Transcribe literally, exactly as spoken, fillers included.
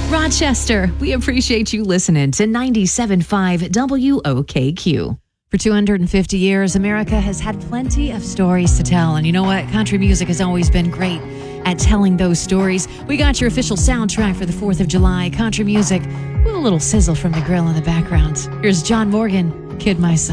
Rochester, we appreciate you listening to ninety-seven point five W O K Q. For two hundred fifty years, America has had plenty of stories to tell. And you know what? Country music has always been great at telling those stories. We got your official soundtrack for the fourth of July, country music, with a little sizzle from the grill in the background. Here's John Morgan, Kid My Son.